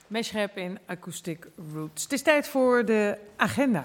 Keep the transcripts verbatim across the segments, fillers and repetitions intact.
Meshrep in Acoustic Roots. Het is tijd voor de agenda.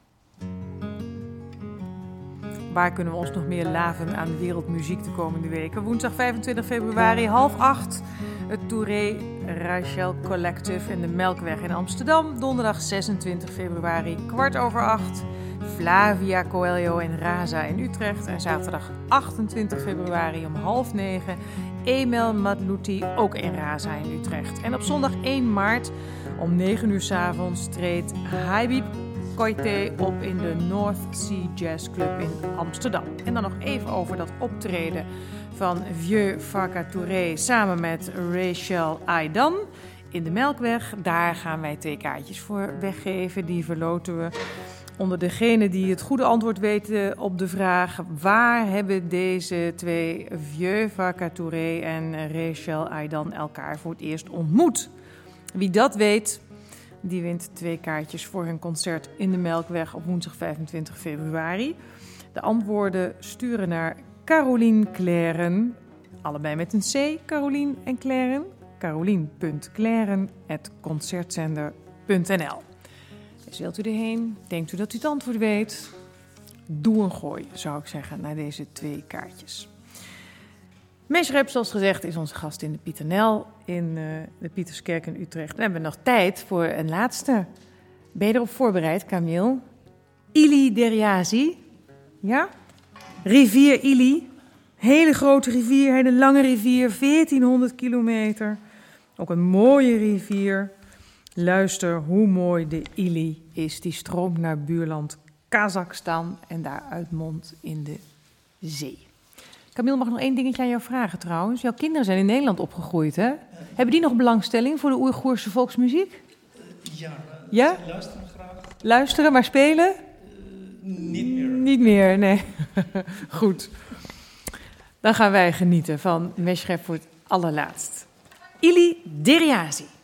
Waar kunnen we ons nog meer laven aan de wereldmuziek de komende weken? Woensdag vijfentwintig februari, half acht. Het Touré Rachel Collective in de Melkweg in Amsterdam. Donderdag zesentwintig februari, kwart over acht. Flavia Coelho in Raza in Utrecht. En zaterdag achtentwintig februari om half negen. Emel Madlouti ook in Raza in Utrecht. En op zondag één maart om negen uur 's avonds treedt Habib Koité op in de North Sea Jazz Club in Amsterdam. En dan nog even over dat optreden van Vieux Farka Touré samen met Rachel Aidan in de Melkweg. Daar gaan wij twee kaartjes voor weggeven. Die verloten we onder degene die het goede antwoord weten op de vraag: waar hebben deze twee, Vieux Farka Touré en Rachel Aidan, elkaar voor het eerst ontmoet? Wie dat weet, die wint twee kaartjes voor hun concert in de Melkweg op woensdag vijfentwintig februari. De antwoorden sturen naar Carolien Claren, allebei met een C, Carolien en Claren, carolien punt claren apenstaartje concertzender punt n l. Dus wilt u erheen? Denkt u dat u het antwoord weet? Doe een gooi, zou ik zeggen, naar deze twee kaartjes. Meshrep, zoals gezegd, is onze gast in de Pieternel in uh, de Pieterskerk in Utrecht. We hebben nog tijd voor een laatste. Ben je erop voorbereid, Camille? Ili Deriazi. Ja? Rivier Ili. Hele grote rivier, hele lange rivier, veertienhonderd kilometer. Ook een mooie rivier. Luister hoe mooi de Ili is. Die stroomt naar buurland Kazachstan en daar uitmondt in de zee. Camille, mag nog één dingetje aan jou vragen trouwens. Jouw kinderen zijn in Nederland opgegroeid, hè? Ja. Hebben die nog belangstelling voor de Oeigoerse volksmuziek? Uh, ja, ja? Ze luisteren graag. Luisteren, maar spelen? Uh, niet meer. Niet meer, nee. Goed. Dan gaan wij genieten van Meshrep voor het allerlaatst. Ili Deriazi.